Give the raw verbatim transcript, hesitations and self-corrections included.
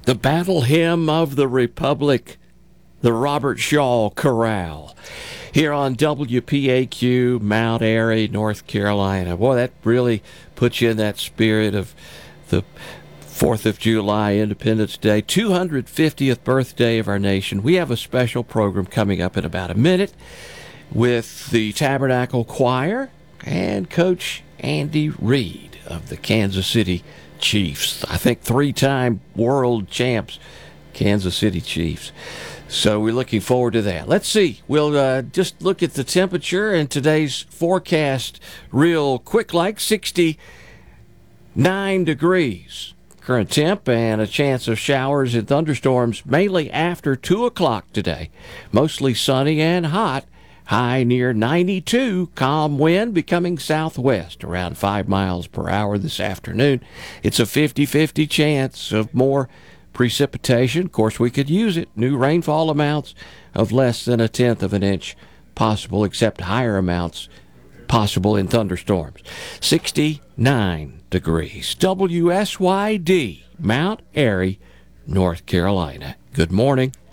the battle hymn of the Republic, the Robert Shaw Chorale, here on W P A Q, Mount Airy, North Carolina. Boy, that really puts you in that spirit of the fourth of July, Independence Day, two hundred fiftieth birthday of our nation. We have a special program coming up in about a minute with the Tabernacle Choir and Coach Andy Reid of the Kansas City Chiefs. I think three-time world champs, Kansas City Chiefs. So we're looking forward to that. Let's see. We'll uh, just look at the temperature and today's forecast real quick, like sixty-nine degrees. Current temp and a chance of showers and thunderstorms mainly after two o'clock today. Mostly sunny and hot. High near ninety-two. Calm wind becoming southwest around five miles per hour this afternoon. It's a fifty-fifty chance of more precipitation. Of course, we could use it. New rainfall amounts of less than a tenth of an inch possible, except higher amounts possible in thunderstorms. sixty-nine degrees. W S Y D, Mount Airy, North Carolina. Good morning.